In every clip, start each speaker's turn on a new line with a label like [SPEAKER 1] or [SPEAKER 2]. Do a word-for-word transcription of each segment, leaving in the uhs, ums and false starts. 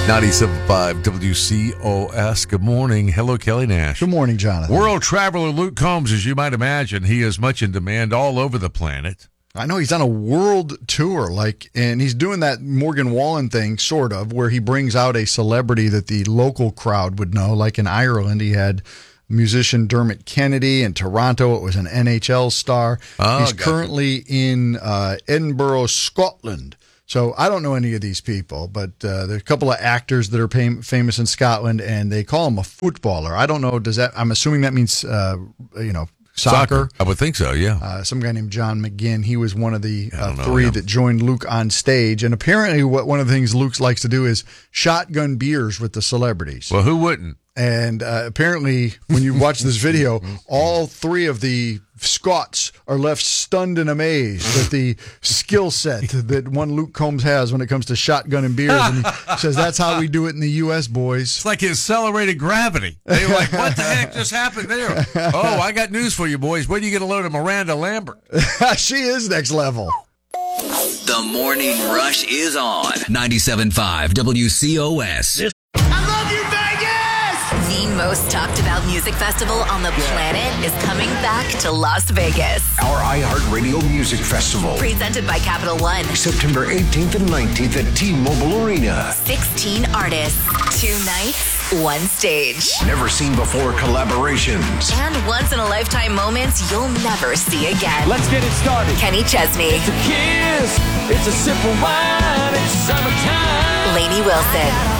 [SPEAKER 1] ninety-seven point five W C O S. Good morning. Hello, Kelly Nash.
[SPEAKER 2] Good morning, Jonathan.
[SPEAKER 1] World traveler Luke Combs, as you might imagine, he is much in demand all over the planet.
[SPEAKER 2] I know he's on a world tour, like, and he's doing that Morgan Wallen thing, sort of, where he brings out a celebrity that the local crowd would know. Like in Ireland, he had musician Dermot Kennedy. In Toronto, it was an N H L star.
[SPEAKER 1] Oh,
[SPEAKER 2] he's
[SPEAKER 1] gotcha.
[SPEAKER 2] currently in uh, Edinburgh, Scotland. So I don't know any of these people, but uh, there are a couple of actors that are fam- famous in Scotland, and they call him a footballer. I don't know. Does that? I'm assuming that means uh, you know soccer.
[SPEAKER 1] Soccer. I would think so. Yeah.
[SPEAKER 2] Uh, some guy named John McGinn. He was one of the
[SPEAKER 1] I
[SPEAKER 2] uh,
[SPEAKER 1] don't know
[SPEAKER 2] three
[SPEAKER 1] him.
[SPEAKER 2] that joined Luke on stage, and apparently, what one of the things Luke likes to do is shotgun beers with the celebrities.
[SPEAKER 1] Well, who wouldn't?
[SPEAKER 2] And uh, apparently, when you watch this video, all three of the Scots are left stunned and amazed at the skill set that one Luke Combs has when it comes to shotgun and beers. And he says, that's how we do it in the U S, boys.
[SPEAKER 1] It's like accelerated gravity. They were like, what the heck just happened there? Oh, I got news for you, boys. When do you get a load of Miranda Lambert?
[SPEAKER 2] She is next level.
[SPEAKER 3] The Morning Rush is on ninety-seven point five W C O S.
[SPEAKER 4] The most talked about music festival on the planet is coming back to Las Vegas.
[SPEAKER 5] Our iHeartRadio Music Festival.
[SPEAKER 4] Presented by Capital One.
[SPEAKER 5] September eighteenth and nineteenth at T-Mobile Arena.
[SPEAKER 4] sixteen artists, two nights, one stage.
[SPEAKER 5] Never seen before collaborations.
[SPEAKER 4] And once-in-a-lifetime moments you'll never see again.
[SPEAKER 6] Let's get it started.
[SPEAKER 4] Kenny Chesney.
[SPEAKER 6] It's a kiss. It's a sip of wine. It's summertime.
[SPEAKER 4] Lainey Wilson.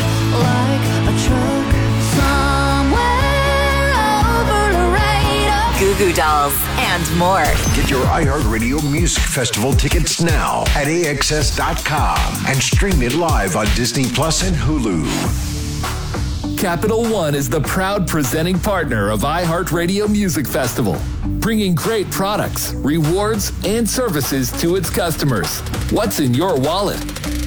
[SPEAKER 4] Goo Goo Dolls, and more.
[SPEAKER 5] Get your iHeartRadio Music Festival tickets now at A X S dot com and stream it live on Disney Plus and Hulu.
[SPEAKER 7] Capital One is the proud presenting partner of iHeartRadio Music Festival, bringing great products, rewards, and services to its customers. What's in your wallet?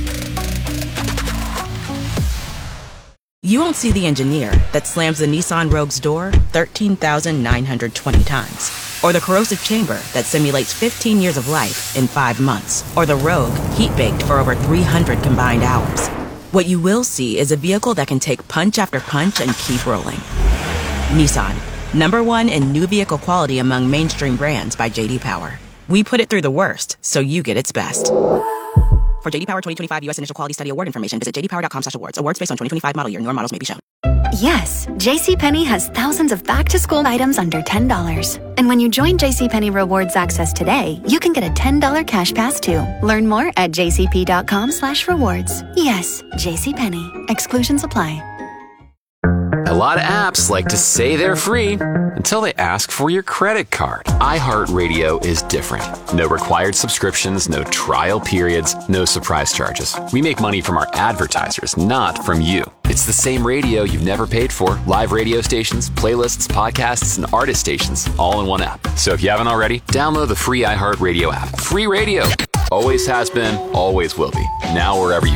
[SPEAKER 8] You won't see the engineer that slams the Nissan Rogue's door thirteen thousand nine hundred twenty times, or the corrosive chamber that simulates fifteen years of life in five months, or the Rogue heat-baked for over three hundred combined hours. What you will see is a vehicle that can take punch after punch and keep rolling. Nissan, number one in new vehicle quality among mainstream brands by J D Power. We put it through the worst, so you get its best. For J D Power twenty twenty-five U S Initial Quality Study Award information, visit j d power dot com slash awards. Awards based on twenty twenty-five model year. Newer models may be shown.
[SPEAKER 9] Yes, JCPenney has thousands of back-to-school items under ten dollars. And when you join JCPenney Rewards Access today, you can get a ten dollars cash pass too. Learn more at j c p dot com slash rewards. Yes, JCPenney. Exclusions apply.
[SPEAKER 10] A lot of apps like to say they're free until they ask for your credit card. iHeartRadio is different. No required subscriptions, no trial periods, no surprise charges. We make money from our advertisers, not from you. It's the same radio you've never paid for. Live radio stations, playlists, podcasts, and artist stations, all in one app. So if you haven't already, download the free iHeartRadio app. Free radio. Always has been, always will be. Now wherever you